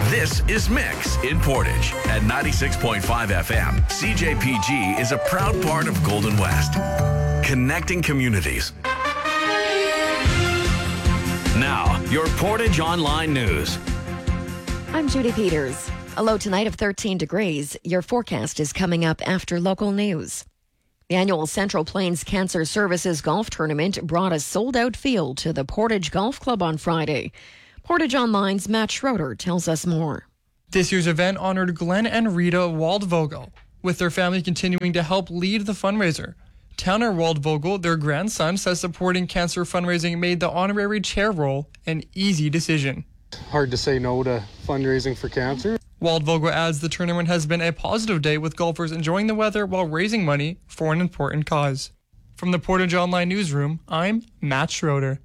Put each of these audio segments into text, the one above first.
This is Mix in Portage at 96.5 FM. CJPG is a proud part of Golden West, connecting communities. Now, your Portage Online News. I'm Judy Peters. A low tonight of 13 degrees. Your forecast is coming up after local news. The annual Central Plains Cancer Services Golf Tournament brought a sold-out field to the Portage Golf Club on Friday. Portage Online's Matt Schroeder tells us more. This year's event honored Glenn and Rita Waldvogel, with their family continuing to help lead the fundraiser. Towner Waldvogel, their grandson, says supporting cancer fundraising made the honorary chair role an easy decision. Hard to say no to fundraising for cancer. Waldvogel adds the tournament has been a positive day with golfers enjoying the weather while raising money for an important cause. From the Portage Online Newsroom, I'm Matt Schroeder.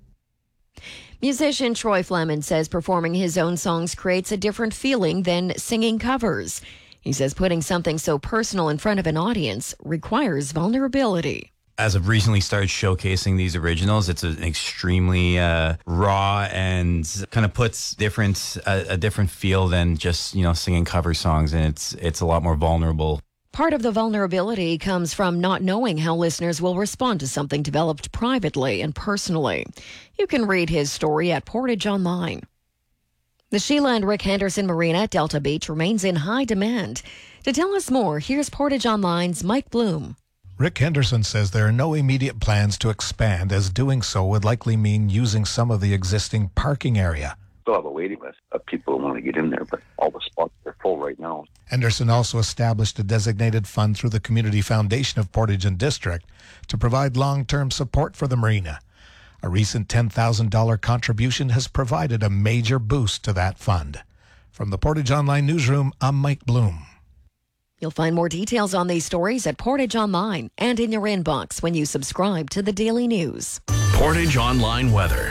Musician Troy Flamen says performing his own songs creates a different feeling than singing covers. He says putting something so personal in front of an audience requires vulnerability. As I've recently started showcasing these originals, it's an extremely raw and kind of puts a different feel than just, singing cover songs. And it's a lot more vulnerable. Part of the vulnerability comes from not knowing how listeners will respond to something developed privately and personally. You can read his story at Portage Online. The Sheila and Rick Henderson Marina at Delta Beach remains in high demand. To tell us more, here's Portage Online's Mike Bloom. Rick Henderson says there are no immediate plans to expand, as doing so would likely mean using some of the existing parking area. Still have a waiting list of people who want to get in there, but all the spots are full right now. Henderson also established a designated fund through the Community Foundation of Portage and District to provide long-term support for the marina. A recent $10,000 contribution has provided a major boost to that fund. From the Portage Online Newsroom, I'm Mike Bloom. You'll find more details on these stories at Portage Online and in your inbox when you subscribe to the Daily News. Portage Online Weather.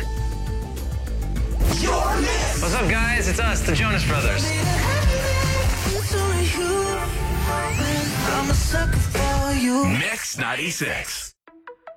What's up, guys? It's us, the Jonas Brothers. Mix 96.